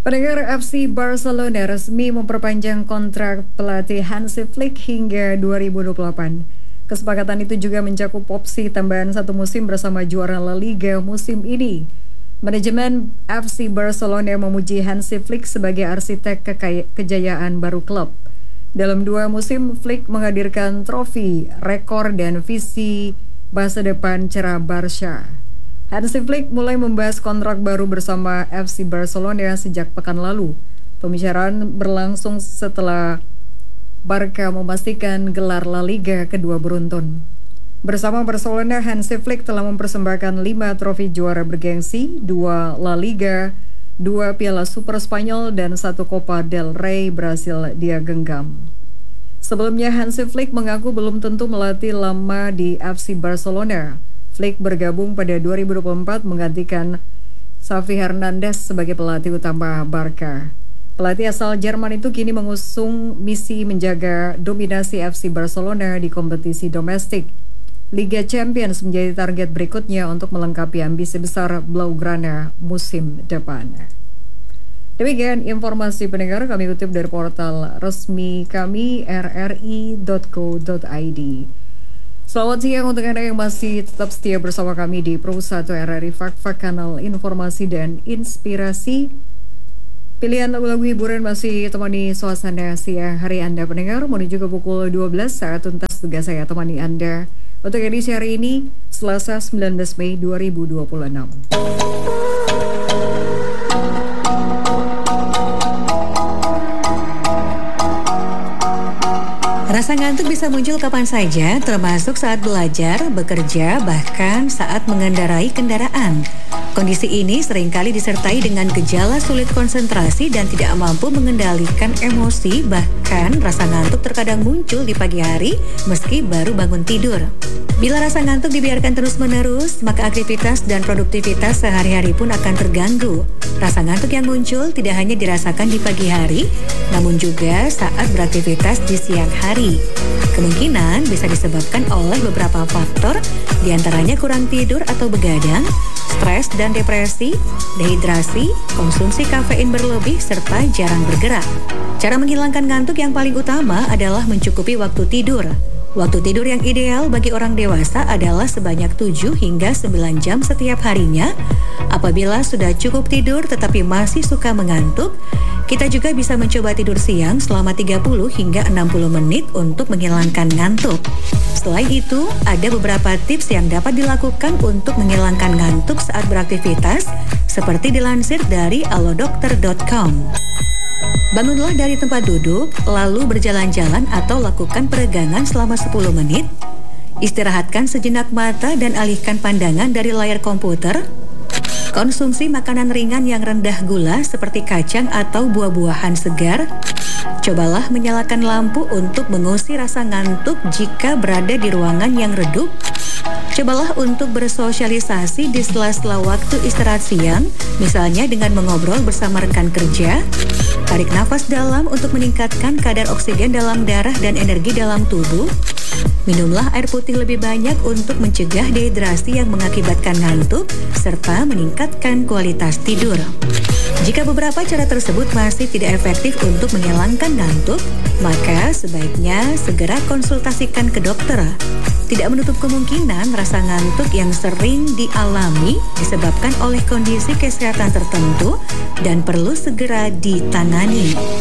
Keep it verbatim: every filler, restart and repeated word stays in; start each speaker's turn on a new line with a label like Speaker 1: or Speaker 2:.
Speaker 1: Pendengar, F C Barcelona resmi memperpanjang kontrak pelatih Hansi Flick hingga dua ribu dua puluh delapan. Kesepakatan itu juga mencakup opsi tambahan satu musim bersama juara La Liga musim ini. Manajemen F C Barcelona memuji Hansi Flick sebagai arsitek kekaya- kejayaan baru klub. Dalam dua musim, Flick menghadirkan trofi, rekor, dan visi masa depan cerah Barca. Hansi Flick mulai membahas kontrak baru bersama F C Barcelona sejak pekan lalu. Pembicaraan berlangsung setelah Barca memastikan gelar La Liga kedua beruntun. Bersama Barcelona, Hansi Flick telah mempersembahkan lima trofi juara bergengsi, dua La Liga, dua Piala Super Spanyol, dan satu Copa del Rey berhasil dia genggam. Sebelumnya, Hansi Flick mengaku belum tentu melatih lama di F C Barcelona. Flick bergabung pada dua ribu dua puluh empat menggantikan Xavi Hernandez sebagai pelatih utama Barca. Pelatih asal Jerman itu kini mengusung misi menjaga dominasi F C Barcelona di kompetisi domestik. Liga Champions menjadi target berikutnya untuk melengkapi ambisi besar Blaugrana musim depan. Demikian informasi pendengar kami kutip dari portal resmi kami r r i dot co dot i d. Selamat siang untuk Anda yang masih tetap setia bersama kami di Pro satu R R I Fak-Fak, kanal informasi dan inspirasi. Pilihan lagu-lagu hiburan masih temani suasana siang hari Anda pendengar. Menuju ke pukul dua belas saat tuntas tugas saya temani Anda untuk edisi hari ini, Selasa sembilan belas Mei dua ribu dua puluh enam.
Speaker 2: Rasa ngantuk bisa muncul kapan saja, termasuk saat belajar, bekerja, bahkan saat mengendarai kendaraan. Kondisi ini seringkali disertai dengan gejala sulit konsentrasi dan tidak mampu mengendalikan emosi, bahkan rasa ngantuk terkadang muncul di pagi hari meski baru bangun tidur. Bila rasa ngantuk dibiarkan terus-menerus, maka aktivitas dan produktivitas sehari-hari pun akan terganggu. Rasa ngantuk yang muncul tidak hanya dirasakan di pagi hari, namun juga saat beraktivitas di siang hari. Kemungkinan bisa disebabkan oleh beberapa faktor, diantaranya kurang tidur atau begadang, stres dan depresi, dehidrasi, konsumsi kafein berlebih, serta jarang bergerak. Cara menghilangkan ngantuk yang paling utama adalah mencukupi waktu tidur. Waktu tidur yang ideal bagi orang dewasa adalah sebanyak tujuh hingga sembilan jam setiap harinya. Apabila sudah cukup tidur tetapi masih suka mengantuk, kita juga bisa mencoba tidur siang selama tiga puluh hingga enam puluh menit untuk menghilangkan ngantuk. Selain itu, ada beberapa tips yang dapat dilakukan untuk menghilangkan ngantuk saat beraktivitas, seperti dilansir dari alodokter dot com. Bangunlah dari tempat duduk, lalu berjalan-jalan atau lakukan peregangan selama sepuluh menit. Istirahatkan sejenak mata dan alihkan pandangan dari layar komputer. Konsumsi makanan ringan yang rendah gula seperti kacang atau buah-buahan segar. Cobalah menyalakan lampu untuk mengusir rasa ngantuk jika berada di ruangan yang redup. Cobalah untuk bersosialisasi di sela-sela waktu istirahat siang, misalnya dengan mengobrol bersama rekan kerja. Tarik nafas dalam untuk meningkatkan kadar oksigen dalam darah dan energi dalam tubuh. Minumlah air putih lebih banyak untuk mencegah dehidrasi yang mengakibatkan ngantuk, serta meningkatkan kualitas tidur. Jika beberapa cara tersebut masih tidak efektif untuk menghilangkan ngantuk, maka sebaiknya segera konsultasikan ke dokter. Tidak menutup kemungkinan rasa ngantuk yang sering dialami disebabkan oleh kondisi kesehatan tertentu dan perlu segera ditangani.